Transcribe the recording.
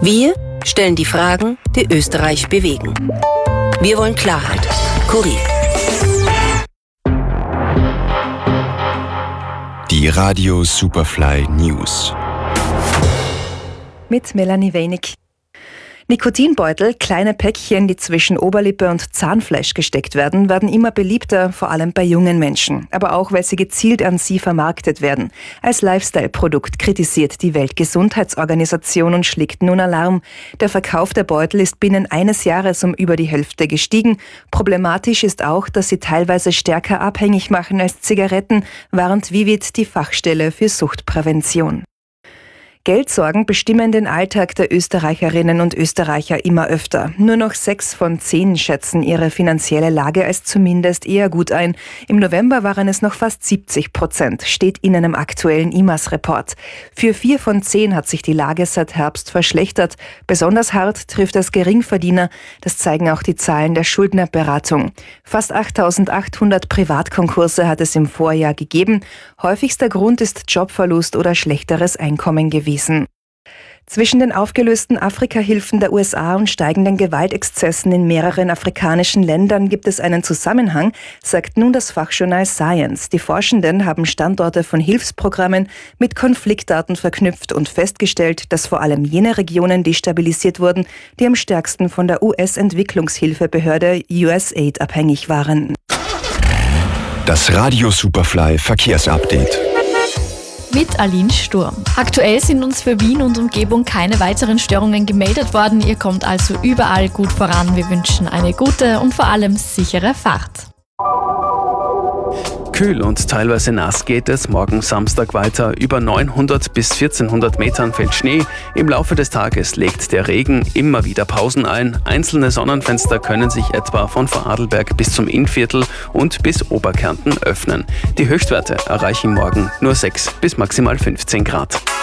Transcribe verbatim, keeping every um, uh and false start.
Wir stellen die Fragen, die Österreich bewegen. Wir wollen Klarheit. Kurier. Die Radio Superfly News. Mit Melanie Weinig. Nikotinbeutel, kleine Päckchen, die zwischen Oberlippe und Zahnfleisch gesteckt werden, werden immer beliebter, vor allem bei jungen Menschen. Aber auch, weil sie gezielt an sie vermarktet werden. Als Lifestyle-Produkt kritisiert die Weltgesundheitsorganisation und schlägt nun Alarm. Der Verkauf der Beutel ist binnen eines Jahres um über die Hälfte gestiegen. Problematisch ist auch, dass sie teilweise stärker abhängig machen als Zigaretten, warnt Vivid, die Fachstelle für Suchtprävention. Geldsorgen bestimmen den Alltag der Österreicherinnen und Österreicher immer öfter. Nur noch sechs von zehn schätzen ihre finanzielle Lage als zumindest eher gut ein. Im November waren es noch fast siebzig Prozent, steht in einem aktuellen I M A S-Report. Für vier von zehn hat sich die Lage seit Herbst verschlechtert. Besonders hart trifft es Geringverdiener. Das zeigen auch die Zahlen der Schuldnerberatung. Fast achttausendachthundert Privatkonkurse hat es im Vorjahr gegeben. Häufigster Grund ist Jobverlust oder schlechteres Einkommen gewesen. Zwischen den aufgelösten Afrika-Hilfen der U S A und steigenden Gewaltexzessen in mehreren afrikanischen Ländern gibt es einen Zusammenhang, sagt nun das Fachjournal Science. Die Forschenden haben Standorte von Hilfsprogrammen mit Konfliktdaten verknüpft und festgestellt, dass vor allem jene Regionen destabilisiert wurden, die am stärksten von der U S-Entwicklungshilfebehörde U S A I D abhängig waren. Das Radio Superfly Verkehrsupdate. Mit Aline Sturm. Aktuell sind uns für Wien und Umgebung keine weiteren Störungen gemeldet worden. Ihr kommt also überall gut voran. Wir wünschen eine gute und vor allem sichere Fahrt. Kühl und teilweise nass geht es morgen Samstag weiter. Über neunhundert bis vierzehnhundert Metern fällt Schnee. Im Laufe des Tages legt der Regen immer wieder Pausen ein. Einzelne Sonnenfenster können sich etwa von Vorarlberg bis zum Innviertel und bis Oberkärnten öffnen. Die Höchstwerte erreichen morgen nur sechs bis maximal fünfzehn Grad.